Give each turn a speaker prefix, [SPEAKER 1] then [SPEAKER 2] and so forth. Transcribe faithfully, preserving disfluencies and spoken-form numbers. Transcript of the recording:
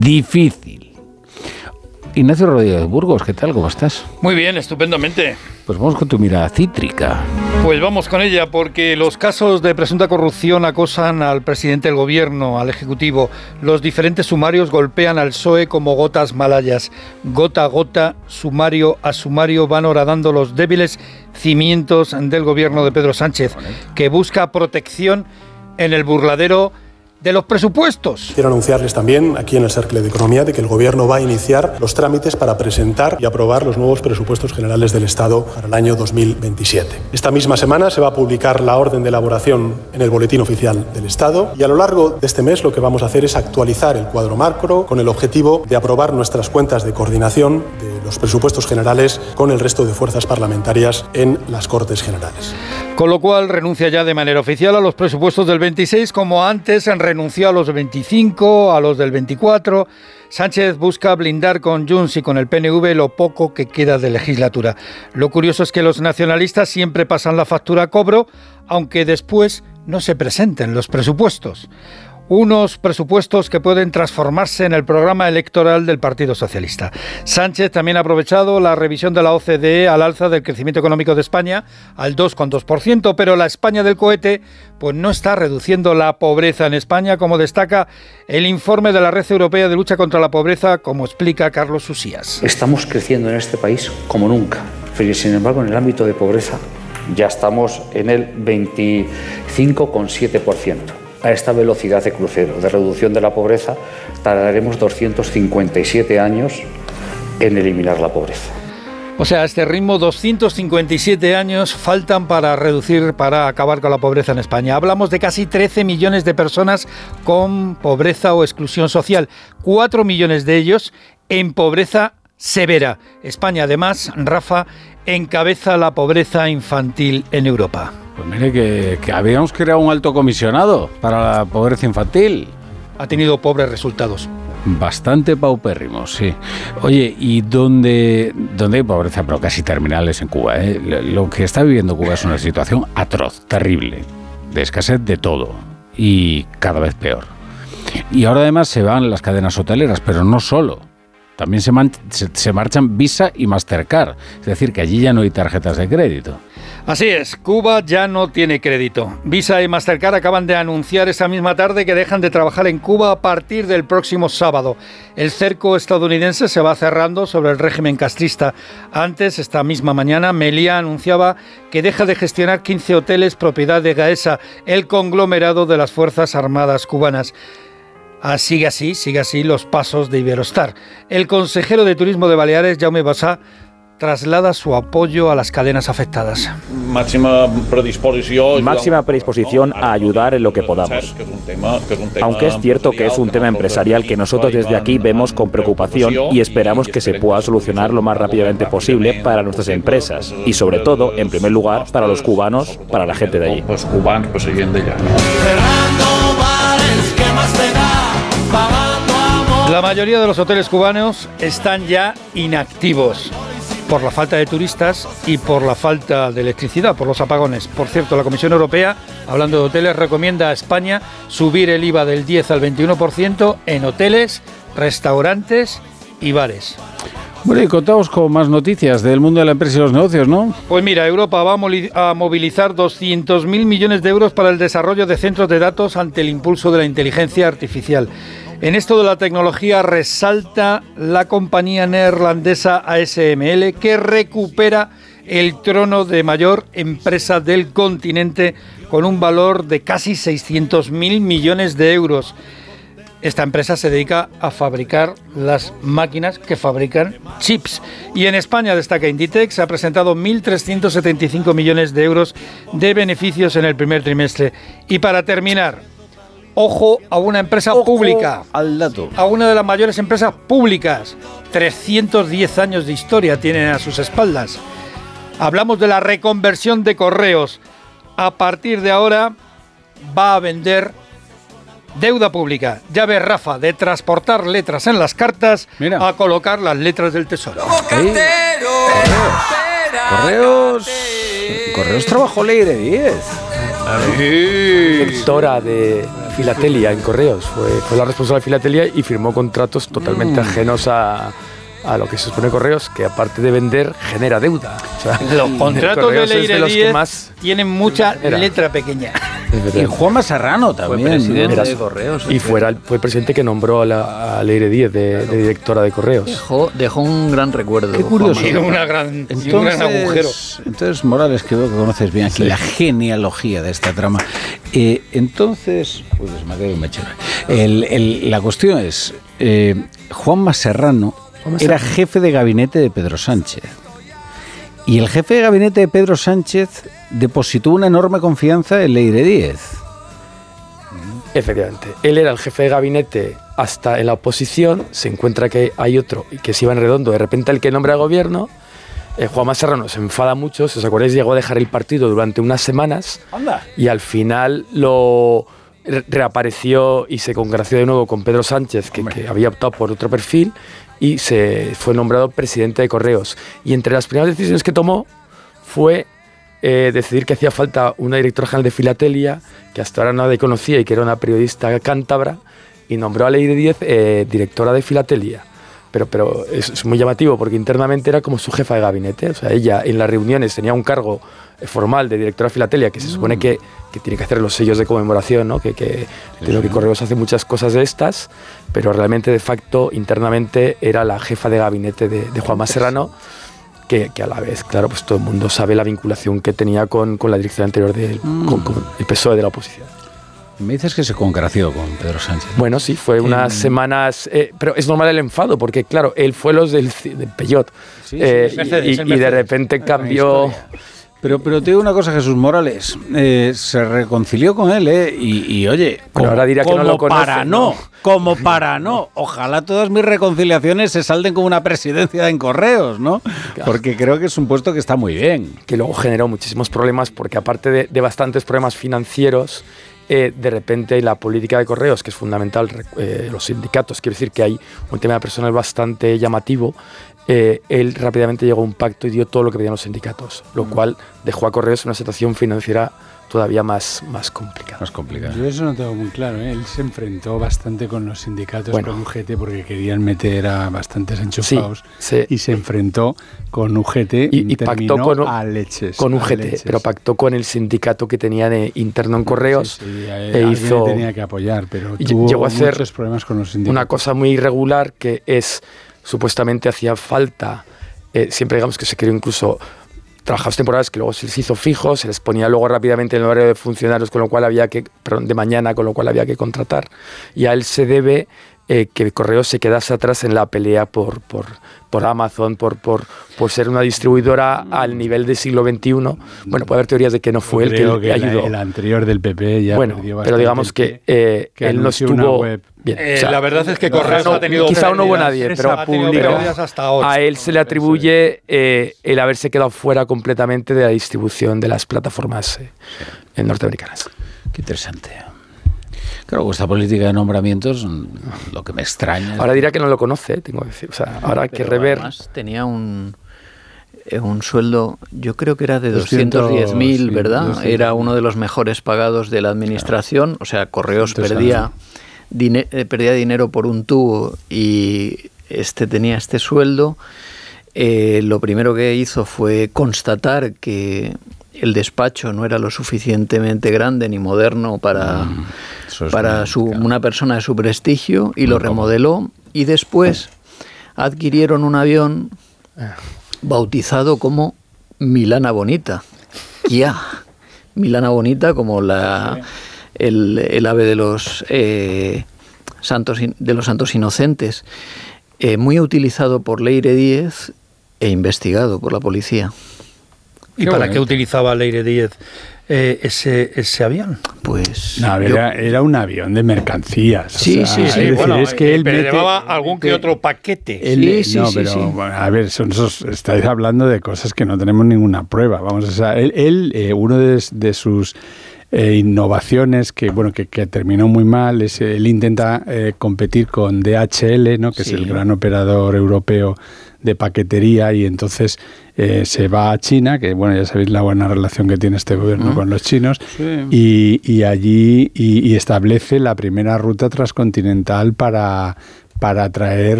[SPEAKER 1] difícil. Ignacio Rodríguez Burgos, ¿qué tal? ¿Cómo estás?
[SPEAKER 2] Muy bien, estupendamente.
[SPEAKER 1] Pues vamos con tu mirada cítrica.
[SPEAKER 2] Pues vamos con ella, porque los casos de presunta corrupción acosan al presidente del gobierno, al ejecutivo. Los diferentes sumarios golpean al P S O E como gotas malayas. Gota a gota, sumario a sumario, van horadando los débiles cimientos del gobierno de Pedro Sánchez, que busca protección en el burladero de los presupuestos.
[SPEAKER 3] Quiero anunciarles también, aquí en el Cercle de Economía, de que el Gobierno va a iniciar los trámites para presentar y aprobar los nuevos presupuestos generales del Estado para el año dos mil veintisiete. Esta misma semana se va a publicar la orden de elaboración en el Boletín Oficial del Estado y a lo largo de este mes lo que vamos a hacer es actualizar el cuadro macro con el objetivo de aprobar nuestras cuentas de coordinación de los presupuestos generales con el resto de fuerzas parlamentarias en las Cortes Generales.
[SPEAKER 2] Con lo cual renuncia ya de manera oficial a los presupuestos del veintiséis, como antes renunció a los del veinticinco, a los del veinticuatro. Sánchez busca blindar con Junts y con el P N V lo poco que queda de legislatura. Lo curioso es que los nacionalistas siempre pasan la factura a cobro, aunque después no se presenten los presupuestos. Unos presupuestos que pueden transformarse en el programa electoral del Partido Socialista. Sánchez también ha aprovechado la revisión de la O C D E al alza del crecimiento económico de España al dos coma dos por ciento, pero la España del cohete pues no está reduciendo la pobreza en España, como destaca el informe de la Red Europea de Lucha contra la Pobreza, como explica Carlos Usías.
[SPEAKER 4] Estamos creciendo en este país como nunca, pero sin embargo en el ámbito de pobreza ya estamos en el veinticinco coma siete por ciento. A esta velocidad de crucero de reducción de la pobreza tardaremos doscientos cincuenta y siete años en eliminar la pobreza.
[SPEAKER 2] O sea, a este ritmo, doscientos cincuenta y siete años faltan para reducir, para acabar con la pobreza en España. Hablamos de casi trece millones de personas con pobreza o exclusión social, cuatro millones de ellos en pobreza severa. España, además, Rafa, encabeza la pobreza infantil en Europa.
[SPEAKER 1] Pues mire que, que habíamos creado un alto comisionado para la pobreza infantil.
[SPEAKER 2] Ha tenido pobres resultados.
[SPEAKER 1] Bastante paupérrimos, sí. Oye, ¿y dónde, dónde hay pobreza, pero casi terminales en Cuba? ¿eh? Lo que está viviendo Cuba es una situación atroz, terrible, de escasez de todo y cada vez peor. Y ahora además se van las cadenas hoteleras, pero no solo. También se, man- se, se marchan Visa y Mastercard, es decir, que allí ya no hay tarjetas de crédito.
[SPEAKER 2] Así es, Cuba ya no tiene crédito. Visa y Mastercard acaban de anunciar esta misma tarde que dejan de trabajar en Cuba a partir del próximo sábado. El cerco estadounidense se va cerrando sobre el régimen castrista. Antes, esta misma mañana, Meliá anunciaba que deja de gestionar quince hoteles propiedad de Gaesa, el conglomerado de las Fuerzas Armadas cubanas. Ah, sigue así, sigue así los pasos de Iberostar. El consejero de Turismo de Baleares, Jaume Bassá, traslada su apoyo a las cadenas afectadas.
[SPEAKER 5] Máxima predisposición.
[SPEAKER 6] Máxima predisposición a ayudar en lo que podamos. Aunque es cierto que es un tema empresarial que nosotros desde aquí vemos con preocupación y esperamos que se pueda solucionar lo más rápidamente posible para nuestras empresas y sobre todo, en primer lugar, para los cubanos, para la gente de allí.
[SPEAKER 5] Los cubanos, pues siguen de allá.
[SPEAKER 2] La mayoría de los hoteles cubanos están ya inactivos por la falta de turistas y por la falta de electricidad, por los apagones. Por cierto, la Comisión Europea, hablando de hoteles, recomienda a España subir el I V A del diez al veintiuno por ciento en hoteles, restaurantes y bares.
[SPEAKER 1] Bueno, y contamos con más noticias del mundo de la empresa y los negocios, ¿no?
[SPEAKER 2] Pues mira, Europa va a movilizar doscientos mil millones de euros para el desarrollo de centros de datos ante el impulso de la inteligencia artificial. En esto de la tecnología resalta la compañía neerlandesa A S M L, que recupera el trono de mayor empresa del continente con un valor de casi seiscientos mil millones de euros. Esta empresa se dedica a fabricar las máquinas que fabrican chips. Y en España destaca Inditex, ha presentado mil trescientos setenta y cinco millones de euros de beneficios en el primer trimestre. Y para terminar, ojo a una empresa
[SPEAKER 1] Ojo
[SPEAKER 2] pública,
[SPEAKER 1] al dato.
[SPEAKER 2] a una de las mayores empresas públicas. trescientos diez años de historia tienen a sus espaldas. Hablamos de la reconversión de correos. A partir de ahora va a vender deuda pública. Ya ves, Rafa, de transportar letras en las cartas
[SPEAKER 1] Mira.
[SPEAKER 2] a colocar las letras del tesoro.
[SPEAKER 1] Sí. Correos. Correos trabajo ley de diez.
[SPEAKER 6] Lectora de
[SPEAKER 7] filatelia en Correos. Fue, fue la responsable de filatelia y firmó contratos totalmente mm. ajenos a, a lo que se supone Correos, que aparte de vender, genera deuda. O sea,
[SPEAKER 2] los contratos de Leire Díez más tienen mucha
[SPEAKER 7] era.
[SPEAKER 2] letra pequeña.
[SPEAKER 1] Y Juanma Serrano también.
[SPEAKER 8] Fue presidente
[SPEAKER 7] ¿no?
[SPEAKER 8] de Correos.
[SPEAKER 7] Y fuera, fue el presidente que nombró a, la, a Leire Díez de, claro. de directora de Correos.
[SPEAKER 8] Dejó, dejó un gran recuerdo.
[SPEAKER 1] Qué curioso.
[SPEAKER 2] Y una gran, entonces, y un gran agujero.
[SPEAKER 1] Entonces, Morales, que veo que conoces bien aquí sí. la genealogía de esta trama. Eh, entonces, uy, se me ha caído un mechero. El, el, la cuestión es, eh, Juanma Serrano era jefe de gabinete de Pedro Sánchez. Y el jefe de gabinete de Pedro Sánchez depositó una enorme confianza en Leire Díez.
[SPEAKER 7] Efectivamente. Él era el jefe de gabinete hasta en la oposición. Se encuentra que hay otro que se iba en redondo. De repente el que nombra al gobierno, eh, Juanma Serrano, se enfada mucho. Si os acordáis, llegó a dejar el partido durante unas semanas.
[SPEAKER 1] Anda.
[SPEAKER 7] Y al final lo re- reapareció y se congració de nuevo con Pedro Sánchez, que, que había optado por otro perfil. Y se fue nombrado presidente de Correos. Y entre las primeras decisiones que tomó fue eh, decidir que hacía falta una directora general de filatelia, que hasta ahora nadie conocía y que era una periodista cántabra, y nombró a Leire Díez eh, directora de filatelia. Pero, pero es, es muy llamativo porque internamente era como su jefa de gabinete. O sea, ella en las reuniones tenía un cargo formal de directora de filatelia, que se supone que, que tiene que hacer los sellos de conmemoración, ¿no? que, que, de lo que Correos hace muchas cosas de estas, pero realmente de facto internamente era la jefa de gabinete de, de Juanma Serrano, que, que a la vez, claro, pues todo el mundo sabe la vinculación que tenía con, con la dirección anterior del mm. con, con el P S O E de la oposición.
[SPEAKER 1] Me dices que se congració con Pedro Sánchez.
[SPEAKER 7] Bueno, sí, fue unas eh, semanas... Eh, pero es normal el enfado, porque claro, él fue los del, del Peyot. Sí, eh, sí, Mercedes, y, y de repente cambió...
[SPEAKER 1] Pero, pero te digo una cosa, Jesús Morales, eh, se reconcilió con él, ¿eh? Y, y oye,
[SPEAKER 7] bueno,
[SPEAKER 1] como,
[SPEAKER 7] ahora dirá que no lo conoce,
[SPEAKER 1] para no, no, como para no. Ojalá todas mis reconciliaciones se salden como una presidencia en Correos, ¿no? Claro. Porque creo que es un puesto que está muy bien.
[SPEAKER 7] Que luego generó muchísimos problemas, porque aparte de, de bastantes problemas financieros, eh, de repente la política de Correos, que es fundamental, eh, los sindicatos, quiero decir que hay un tema de personal bastante llamativo. Eh, él rápidamente llegó a un pacto y dio todo lo que pedían los sindicatos, lo cual dejó a Correos en una situación financiera todavía más, más complicada.
[SPEAKER 1] Más complicada.
[SPEAKER 9] Yo eso no tengo muy claro, ¿eh? Él se enfrentó bastante con los sindicatos, bueno, con U G T, porque querían meter a bastantes enchufados, sí, sí. y se enfrentó con U G T
[SPEAKER 7] y, y pactó con,
[SPEAKER 9] a leches.
[SPEAKER 7] Con U G T,
[SPEAKER 9] leches.
[SPEAKER 7] Pero pactó con el sindicato que tenían eh, interno en Correos.
[SPEAKER 9] Sí, sí,
[SPEAKER 7] e hizo,
[SPEAKER 9] tenía que apoyar, pero tuvo
[SPEAKER 7] llegó a hacer
[SPEAKER 9] muchos problemas con los sindicatos.
[SPEAKER 7] Una cosa muy irregular que es, supuestamente hacía falta, eh, siempre digamos que se creó incluso trabajos temporales que luego se les hizo fijos, se les ponía luego rápidamente en el horario de funcionarios, con lo cual había que, perdón, de mañana, con lo cual había que contratar. Y a él se debe eh, que Correos se quedase atrás en la pelea por, por, por Amazon, por, por, por ser una distribuidora al nivel del siglo veintiuno. Bueno, puede haber teorías de que no fue él que,
[SPEAKER 9] que
[SPEAKER 7] ayudó.
[SPEAKER 9] La, el anterior del P P ya
[SPEAKER 7] bueno,
[SPEAKER 9] perdió bastante.
[SPEAKER 7] Pero digamos que, eh,
[SPEAKER 9] que
[SPEAKER 7] él no estuvo...
[SPEAKER 2] Bien. Eh, o sea, la verdad es que Correos no, ha tenido...
[SPEAKER 7] Quizá no hubo nadie, pero, pero
[SPEAKER 2] hasta ahora.
[SPEAKER 7] A él se le atribuye eh, el haberse quedado fuera completamente de la distribución de las plataformas eh, norteamericanas.
[SPEAKER 1] Qué interesante. Claro, esta política de nombramientos, lo que me extraña...
[SPEAKER 7] Ahora dirá que no lo conoce, tengo que decir. O sea, ahora hay que rever...
[SPEAKER 8] Además tenía un... un sueldo, yo creo que era de doscientos diez mil, sí, ¿verdad? doscientos Era uno de los mejores pagados de la administración, o sea, Correos perdía, dine- perdía dinero por un tubo y este tenía este sueldo. Eh, lo primero que hizo fue constatar que el despacho no era lo suficientemente grande ni moderno para, mm, para su, una persona de su prestigio y lo remodeló, y después adquirieron un avión bautizado como Milana Bonita. Ya, Milana Bonita, como la el, el ave de los eh, santos de los santos inocentes, eh, muy utilizado por Leire Díez e investigado por la policía.
[SPEAKER 2] ¿Y para qué utilizaba Leire Díez eh, ese, ese avión?
[SPEAKER 8] Pues
[SPEAKER 9] no, yo, era, era un avión de mercancías.
[SPEAKER 8] Sí, o sea,
[SPEAKER 2] sí, sí.
[SPEAKER 9] Es
[SPEAKER 2] Bueno,
[SPEAKER 9] decir, es que
[SPEAKER 2] eh,
[SPEAKER 9] él
[SPEAKER 2] pero
[SPEAKER 9] mete,
[SPEAKER 2] llevaba algún que otro paquete.
[SPEAKER 9] Él,
[SPEAKER 8] sí,
[SPEAKER 9] no,
[SPEAKER 8] sí,
[SPEAKER 9] pero
[SPEAKER 8] sí.
[SPEAKER 9] Bueno, a ver, son esos, estáis hablando de cosas que no tenemos ninguna prueba. Vamos, o sea, él, él eh, uno de, de sus eh, innovaciones que, bueno, que, que terminó muy mal. Es, él intenta eh, competir con D H L, ¿no? Que sí. es el gran operador europeo de paquetería, y entonces eh, se va a China, que bueno, ya sabéis la buena relación que tiene este gobierno uh-huh. con los chinos, sí. y, y allí y, y establece la primera ruta transcontinental para, para traer